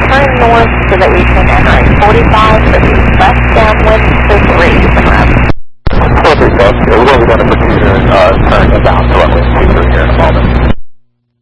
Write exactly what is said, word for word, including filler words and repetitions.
turn north so that we can enter a forty-five for the left downwind to three and left. Perfect, boss. We're going to proceed and uh, turn inbound to runway two three here in a moment.